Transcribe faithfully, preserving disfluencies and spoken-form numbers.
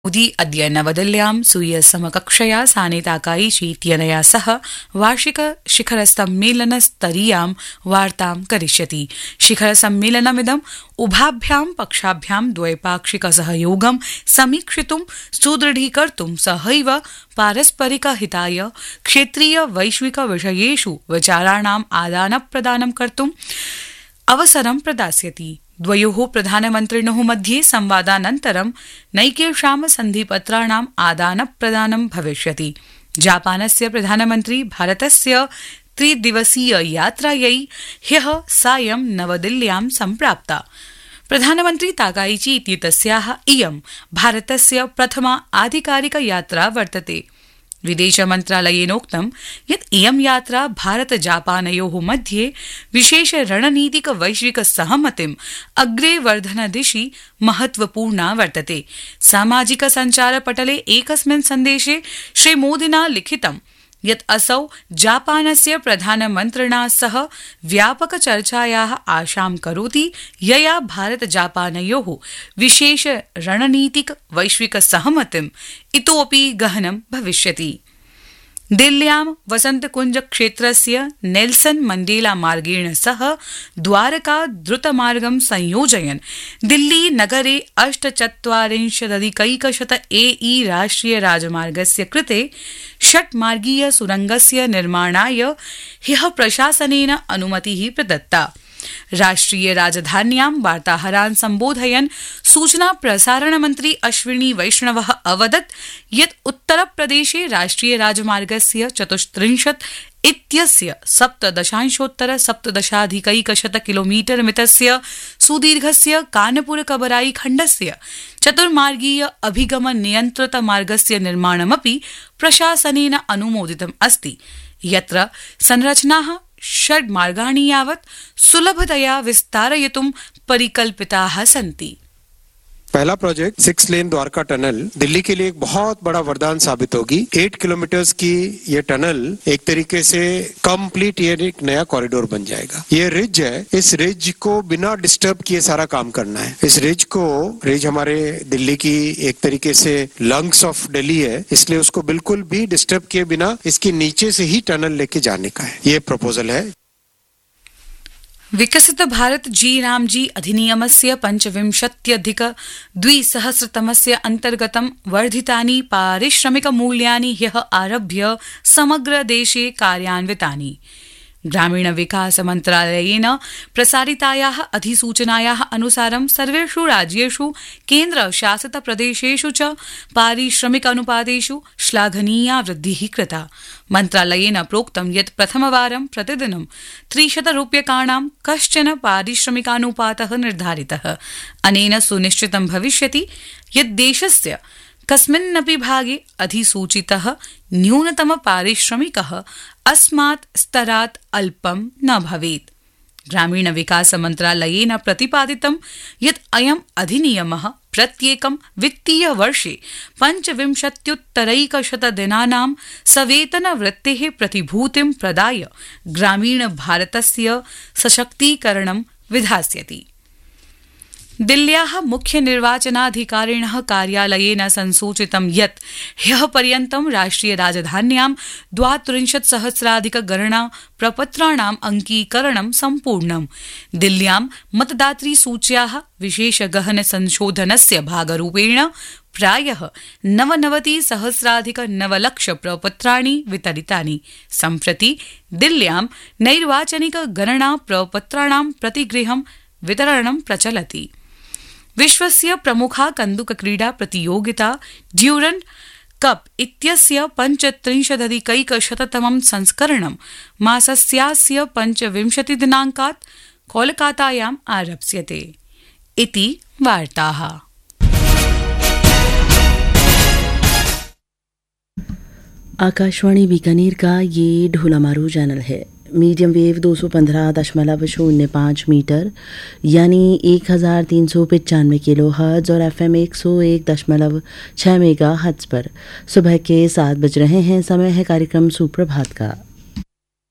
मोदी अद्य नवदिल्ल्यां स्वीय समकक्षया साने ताकाइची इत्यनया सह वार्षिक शिखरसम्मेलनस्तरीयां वार्तां करिष्यति। शिखरसम्मेलनमिदं उभाभ्यां पक्षाभ्यां द्वैपाक्षिक सहयोगं समीक्षितुं सुदृढीकर्तुं सहैव पारस्परिक हिताय क्षेत्रीय वैश्विक विषयेषु विचाराणाम् आदानप्रदानं कर्तुम् अवसरं प्रदास्यति। द्वयोः प्रधानमन्त्रिणोः मध्ये संवादानन्तरं नैकेषां सन्धिपत्राणाम् आदानप्रदानं भविष्यति। जापानस्य प्रधानमन्त्री भारतस्य त्रिदिवसीय यात्रायै ह्यः सायं नवदिल्ल्यां सम्प्राप्ता। प्रधानमन्त्री ताकाइची इत्येतस्याः इयं भारतस्य प्रथमा आधिकारिक यात्रा वर्तते। विदेशमन्त्रालयेनोक्तं यत् इयं यात्रा भारत जापानयोः मध्ये विशेष रणनीतिक वैश्विक सहमतिम् अग्रे वर्धनदिशि महत्वपूर्णा वर्तते। सामाजिक सञ्चारपटले एकस्मिन् सन्देशे श्रीमोदिना लिखितं यत् असौ जापानस्य प्रधानमन्त्रिणा सह व्यापक चर्चायाः आशां करोति, यया भारत जापानयोः विशेष रणनीतिक वैश्विक सहमतिम् इतोऽपि गहनं भविष्यति। दिल्ल्यां वसन्तकुञ्ज क्षेत्रस्य नेल्सन मण्डेला मार्गेण सह द्वारका द्रुतमार्गं संयोजयन् दिल्ली नगरे अष्टचत्वारिंशदधिकैकशत ए ई राष्ट्रिय राजमार्गस्य कृते षट्मार्गीय सुरङ्गस्य निर्माणाय ह्यः प्रशासनेन अनुमतिः प्रदत्ता। राष्ट्रिय राजधान्यां वार्ताहरान् सम्बोधयन् सूचना प्रसारण मन्त्री अश्विनी वैष्णवः अवदत् यत् उत्तरप्रदेशे राष्ट्रिय राजमार्गस्य चतुस्त्रिंशत् इत्यस्य सप्तदशांशोत्तर सप्तदशाधिकैकशत किलोमीटर मितस्य सुदीर्घस्य कानपुर कबराई खण्डस्य चतुर्मार्गीय अभिगम नियन्त्रित मार्गस्य निर्माणमपि प्रशासनेन अनुमोदितम् अस्ति, यत्र संरचनाः षड् मार्गाणि यावत् सुलभतया विस्तारयितुं परिकल्पिताः सन्ति। पहला project six lane Dwarka tunnel Delhi के लिए एक बहुत बड़ा वरदान साबित होगी। एट किलोमीटर्स की ये टनल एक तरीके से कंप्लीट ये एक नया कॉरिडोर बन जाएगा। ये रिज है, इस रिज को बिना डिस्टर्ब किए सारा काम करना है। इस रिज को रिज हमारे दिल्ली की एक तरीके से लंग्स ऑफ दिल्ली है, इसलिए उसको बिल्कुल भी डिस्टर्ब किए बिना इसके नीचे से ही टनल लेके जाने का है, ये प्रपोजल है। विकसित भारत जी रामजी अधिनियमस्य पञ्चविंशत्यधिक द्विसहस्रतमस्य अन्तर्गतं वर्धितानि पारिश्रमिक मूल्यानि ह्यः आरभ्य समग्र देशे कार्यान्वितानि। ग्रामीण विकास मन्त्रालयेन प्रसारितायाः अधिसूचनायाः अनुसारं सर्वेषु राज्येषु केन्द्र शासित प्रदेशेषु च पारिश्रमिक अनुपातेषु श्लाघनीया वृद्धिः कृता। मन्त्रालयेन प्रोक्तं यत् प्रथमवारं प्रतिदिनं त्रिशत रूप्यकाणां कश्चन पारिश्रमिकानुपातः निर्धारितः। अनेन सुनिश्चितं भविष्यति यत् देशस्य कस्मिन्नपि भागे अधिसूचितः न्यूनतम पारिश्रमिकः अस्मात् स्तरात् अल्पं न भवेत्। ग्रामीण विकास मन्त्रालयेन प्रतिपादितं यत् अयम् अधिनियमः प्रत्येकं वित्तीय वर्षे पञ्चविंशत्युत्तरैकशत दिनानां सवेतनवृत्तेः प्रतिभूतिं प्रदाय ग्रामीण भारतस्य सशक्तीकरणं विधास्यति। दिल्ल्याः मुख्य निर्वाचनाधिकारिणः कार्यालयेन संसूचितं यत् ह्यः पर्यन्तं राष्ट्रिय राजधान्यां द्वात्रिंशत् सहस्राधिक गणना प्रपत्राणाम् अङ्कीकरणं सम्पूर्णम्। दिल्ल्यां मतदातृ सूच्याः विशेष गहन संशोधनस्य भागरूपेण प्रायः नवनवति सहस्राधिक नवलक्ष प्रपत्राणि वितरितानि। सम्प्रति दिल्ल्यां नैर्वाचनिक गणना प्रपत्राणां प्रतिगृहं वितरणं प्रचलति। विश्वस्य प्रमुखा कन्दुकक्रीडा प्रतियोगिता ड्यूरण्ड् कप इत्यस्य पञ्चत्रिंशदधिकैकशततमं संस्करणं मासस्यास्य पञ्चविंशति दिनाङ्कात् कोलकातायाम् आरप्स्यते। इति वार्ताः। आकाशवाणी बीकानेर का ये ढोलामारू चैनल है। मीडियम वेव दो सौ पंद्रह दशमलव शून्य पाँच मीटर यानी एक हज़ार तीन सौ पचानवे किलो हर्ट्ज और एफ एम एक सौ एक दशमलव छः मेगा हर्ट्ज पर सुबह के सात बज रहे हैं। समय है कार्यक्रम सुप्रभात का।